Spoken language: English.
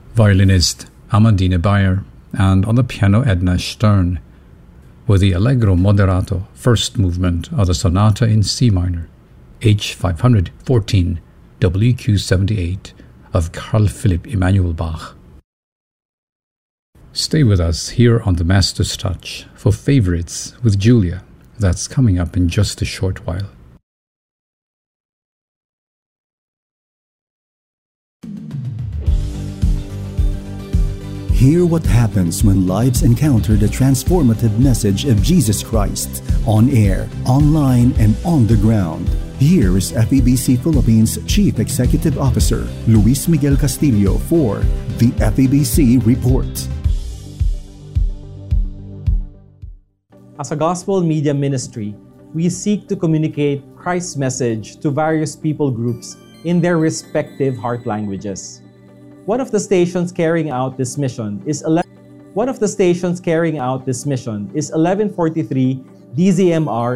violinist Amandine Bayer, and on the piano Edna Stern, with the Allegro Moderato first movement of the Sonata in C minor, H 514, WQ 78 of Carl Philipp Emanuel Bach. Stay with us here on The Master's Touch for Favorites with Julia. That's coming up in just a short while. Hear what happens when lives encounter the transformative message of Jesus Christ, on air, online, and on the ground. Here is FEBC Philippines Chief Executive Officer Luis Miguel Castillo for the FEBC Report. As a gospel media ministry, we seek to communicate Christ's message to various people groups in their respective heart languages. One of the stations carrying out this mission is 1143 DZMR